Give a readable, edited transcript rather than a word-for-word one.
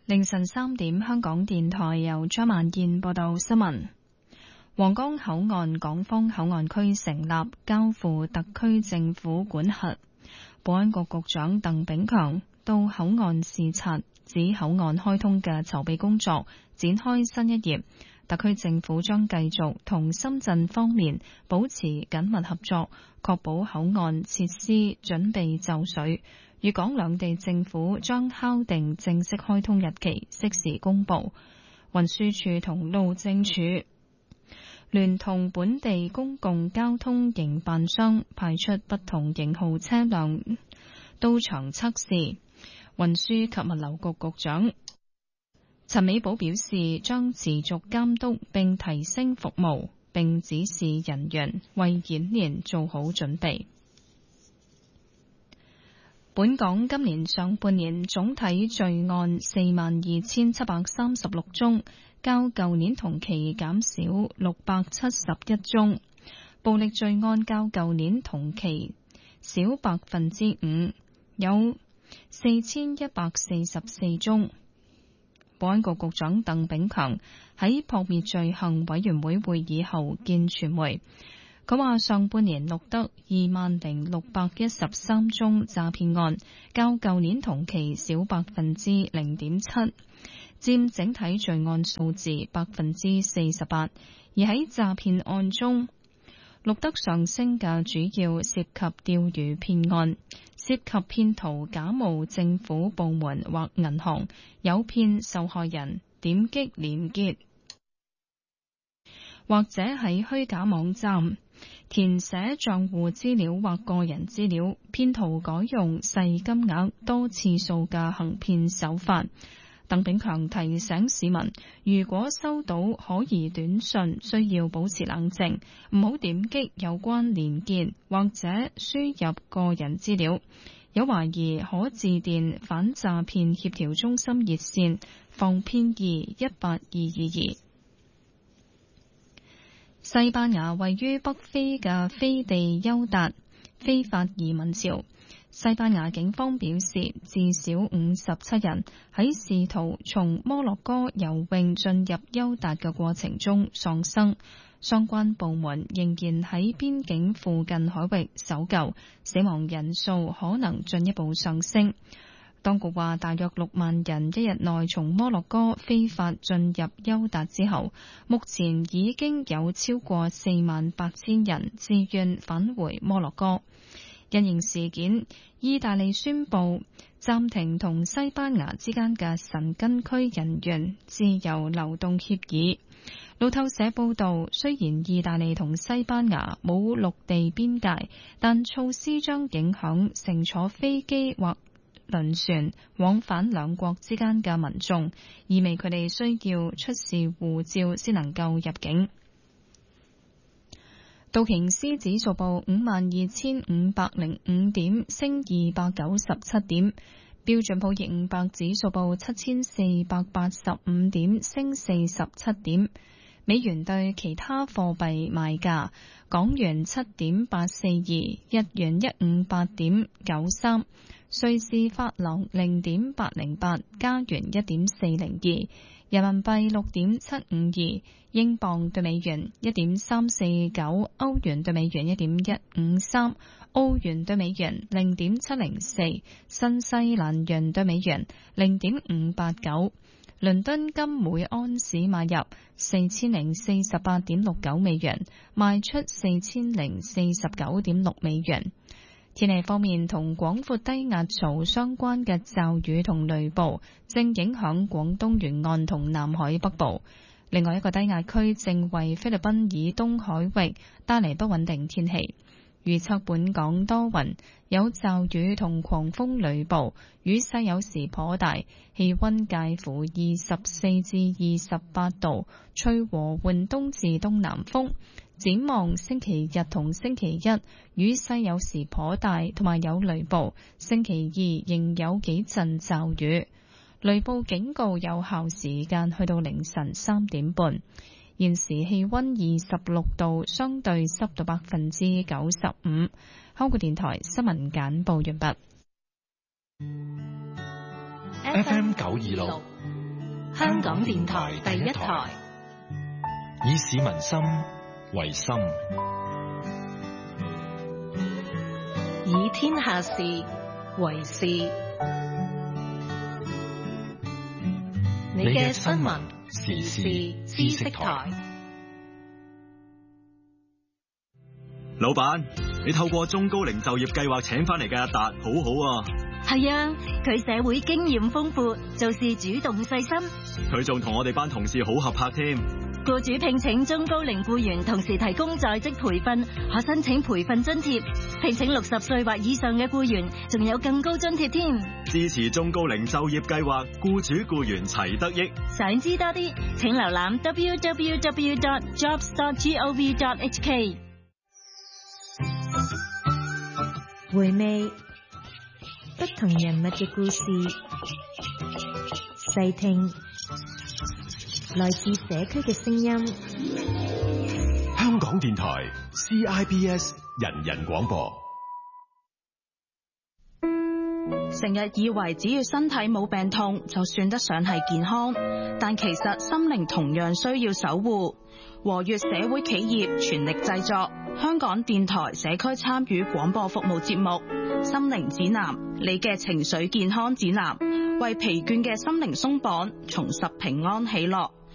凌晨3點，香港電台由張萬燕報道新聞。皇崗口岸港方口岸區成立，交付特區政府管轄。保安局局長鄧炳強到口岸視察，指口岸開通嘅籌備工作展開新一頁。特區政府將繼續同深圳方面保持緊密合作，確保口岸設施準備就緒。粵港兩地政府將敲定正式開通日期，適時公佈。運輸署同路政署聯同本地公共交通營辦商派出不同型號車輛到場測試。運輸及物流局局長陳美寶表示，將持續監督並提升服務，並指示人員為演練做好準備。本港今年上半年總體罪案42,736宗，較舊年同期減少671宗，暴力罪案較舊年同期少5%，有4,144宗。保安局局長鄧炳強喺撲滅罪行委員會會議後見傳媒，佢話上半年錄得20,613宗詐騙案，較舊年同期少0.7%，佔整體罪案數字48%。而喺詐騙案中，錄得上升嘅主要涉及釣魚騙案，涉及騙徒假冒政府部門或銀行，誘騙受害人點擊連結，或者喺虛假網站填寫賬戶資料或個人資料，騙徒改用細金額多次數嘅行騙手法。鄧炳強提醒市民，如果收到可疑短訊，需要保持冷靜，唔好點擊有關連結或者輸入個人資料。有懷疑可致電反詐騙協調中心熱線防騙2182222。西班牙位於北非嘅飛地優達非法移民潮，西班牙警方表示，至少57人喺試圖從摩洛哥游泳進入優達嘅過程中喪生。相關部門仍然喺邊境附近海域搜救，死亡人數可能進一步上升。當局話，大約6萬人一日內從摩洛哥非法進入優達之後，目前已經有超過48,000人自願返回摩洛哥。因應事件，意大利宣布暫停同西班牙之間嘅申根區人員自由流動協議。路透社報道，雖然意大利同西班牙冇陸地邊界，但措施將影響乘坐飛機或輪船往返兩國之間嘅民眾，意味佢哋需要出示護照先能夠入境。道瓊斯指數報52,505點，升297點；標準普爾500指數報7,485點，升47點。美元對其他貨幣賣價：港元7.842，日元158.93，瑞士法郎0.808，加元1.402，人民幣6.752，英鎊對美元1.349，歐元對美元1.153，澳元對美元0.704，新西蘭元對美元0.589。倫敦金每安士買入4048.69美元，賣出4049.6美元。天氣方面，同廣闊低壓槽相關嘅驟雨同雷暴正影響廣東沿岸同南海北部。另外一個低壓區正為菲律賓以東海域帶嚟不穩定天氣。預測本港多雲，有驟雨同狂風雷暴，雨勢有時頗大，氣溫介乎24至28度，吹和緩東至東南風。展望星期日同星期一，雨勢有時頗大，同埋有雷暴。星期二仍有幾陣驟雨，雷暴警告有效時間去到凌晨3點半。現時氣溫26度，相對濕度95%。香港電台新聞簡報完畢。 FM 926 香港電台第一台， 以市民心為心， 以天下事為事。你嘅新聞時事知識台。 老闆，你透過中高齡就業計劃請翻嚟嘅阿達，好好啊。 係啊，佢社會經驗豐富，做事主動細心。 佢仲同我哋班同事好合拍添。 僱主聘請中高齡僱員，同時提供在職培訓，可申請培訓津貼。聘請60歲或以上嘅僱員，仲有更高津貼添。 支持中高齡就業計劃，僱主僱員齊得益。 想知多啲，請瀏覽 www.jobs.gov.hk。 回味不同人物嘅故事，細聽來自社區嘅聲音。 香港電台 CIBS 人人廣播。 成日以為只要身體冇病痛就算得上係健康，但其實心靈同樣需要守護。和悅社會企業全力製作香港電台社區參與廣播服務節目《心靈指南》，你嘅情緒健康指南，為疲倦嘅心靈鬆綁，重拾平安喜樂。